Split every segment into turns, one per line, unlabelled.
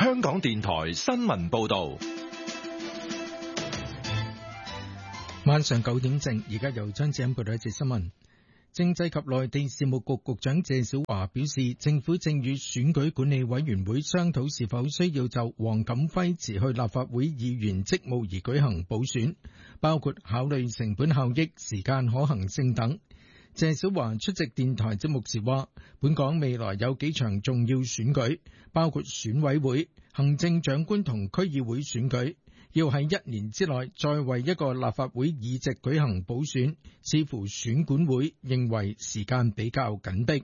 香港電台新聞報道。
晚上9點正，而家由張子欣報道一節新聞。政制及內地事務局局長謝小華表示，政府正與選舉管理委員會商討是否需要就黃錦輝辭去立法會議員職務而舉行補選，包括考慮成本效益、時間可行性等。謝小華出席電台節目時話，本港未來有幾場重要選舉，包括選委會、行政長官同區議會選舉。要喺1年之內再為一個立法會議席舉行補選，似乎選管會認為時間比較緊迫。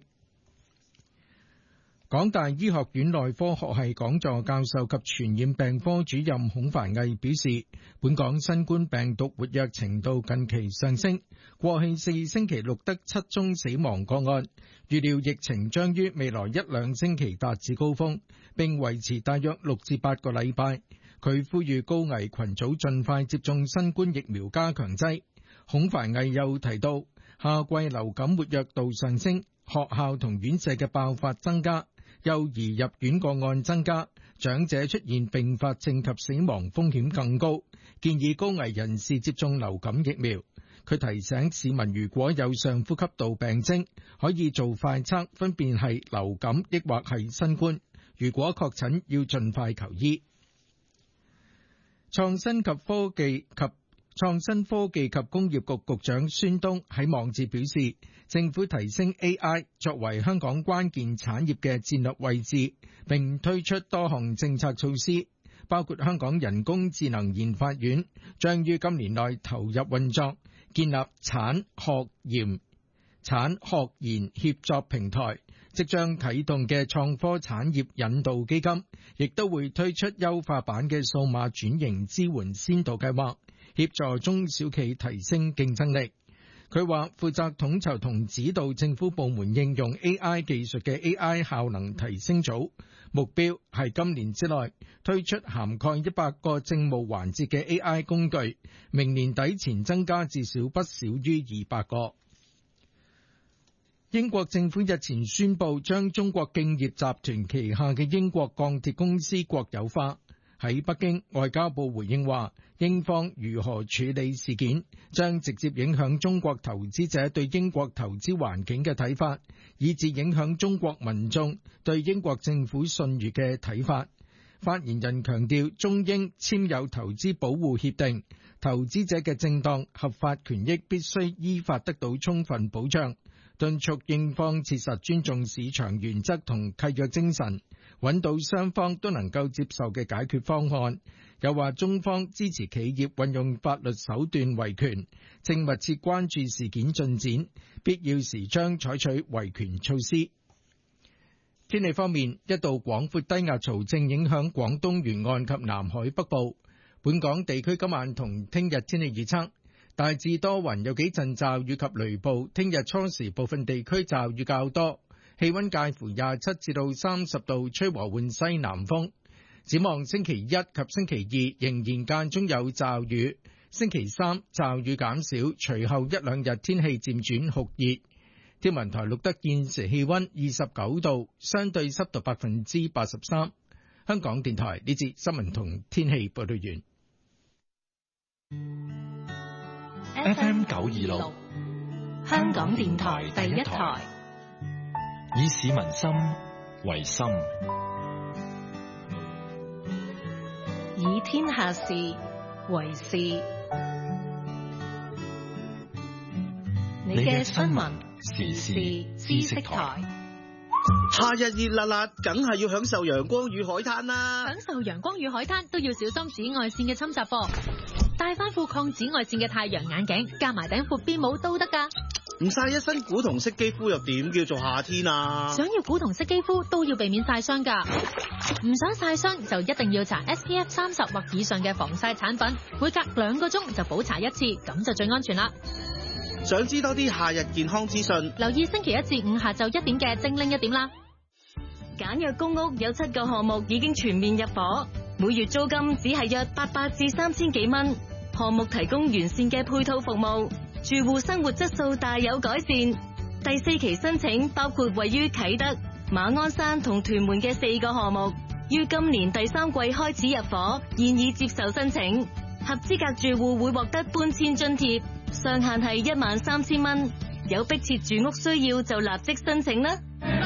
港大醫學院內科學系講座教授及傳染病科主任孔繁毅表示，本港新冠病毒活躍程度近期上升，過去4星期錄得7宗死亡個案，預料疫情將於未來1-2星期達至高峰，並維持大約6至8個禮拜。佢呼籲高危群組盡快接種新冠疫苗加強劑。孔繁毅又提到，夏季流感活躍度上升，學校同院舍嘅爆發增加，幼兒入院個案增加，長者出現併發症及死亡風險更高，建議高危人士接種流感疫苗。佢提醒市民，如果有上呼吸道病徵，可以做快測，分辨係流感抑或係新冠。如果確診，要盡快求醫。創新科技及工業局局長孫東喺網誌表示，政府提升 AI 作為香港關鍵產業嘅戰略位置，並推出多項政策措施，包括香港人工智能研發院將於今年內投入運作，建立產學研協作平台。即將啟動嘅創科產業引導基金，亦都會推出優化版嘅數碼轉型支援先導計劃，協助中小企提升競爭力。佢話，負責統籌同指導政府部門應用 AI 技術嘅 AI 效能提升組，目標係今年之內推出涵蓋100個政務環節嘅 AI 工具，明年底前增加至少不少於200個。英國政府日前宣布將中國敬業集團旗下嘅英國鋼鐵公司國有化。喺北京，外交部回應話，英方如何處理事件，將直接影響中國投資者對英國投資環境嘅睇法，以至影響中國民眾對英國政府信譽嘅睇法。發言人強調，中英簽有投資保護協定，投資者嘅正當合法權益必須依法得到充分保障。敦促英方切實尊重市場原則同契約精神，揾到雙方都能夠接受嘅解決方案。又話中方支持企業運用法律手段維權，正密切關注事件進展，必要時將採取維權措施。天氣方面，一道廣闊低壓槽正影響廣東沿岸及南海北部。本港地區今晚同聽日天氣預測，大致多雲，有幾陣驟雨及雷暴。聽日初時部分地區驟雨較多，氣溫介乎27至到30度，吹和緩西南風。展望星期一及星期二仍然間中有驟雨，星期三驟雨減少，隨後一兩日天氣漸轉酷熱。天文台錄得現時氣溫29度，相對濕度83%。香港電台呢節新聞同天氣報道完。
FM 926，
香港電台第一台，
以市民心為心，
以天下事為事。你嘅新聞時事知識台。
夏日熱辣辣，梗係要享受陽光與海灘啦！
享受陽光與海灘都要小心紫外線嘅侵襲噃。戴翻副抗紫外線嘅太陽眼鏡，加埋頂闊邊帽都得噶。
唔曬一身古銅色肌膚又點叫做夏天啊？
想要古銅色肌膚都要避免曬傷噶。唔想曬傷就一定要搽 SPF 30或以上嘅防曬產品，每隔2個鐘就補搽一次，咁就最安全啦。
想知多啲夏日健康資訊，
留意星期1至5下晝1點嘅精靈1點啦。
簡約公屋有7個項目已經全面入伙，每月租金只係約800至3000幾蚊。項目提供完善嘅配套服務，住戶生活質素大有改善。第4期申請包括位於啟德、馬鞍山同屯門嘅4個項目， 於今年第3季開始入伙，現已接受申請。合資格住戶會獲得搬遷津貼，上限係13,000蚊。有迫切住屋需要就立即申請啦。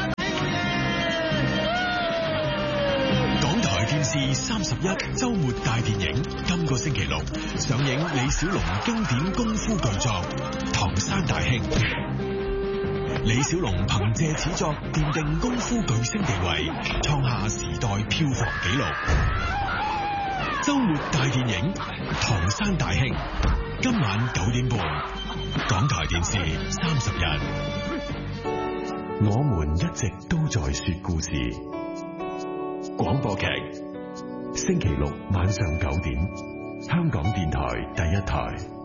港台電視31周末大電影，今個星期六上映李小龍經典功夫巨作《唐山大兄》。李小龍憑借此作奠定功夫巨星地位，創下時代票房紀錄。周末大電影《唐山大兄》，今晚9點半，港台電視31。我們一直都在說故事。廣播劇，星期六晚上9點，香港電台第1台。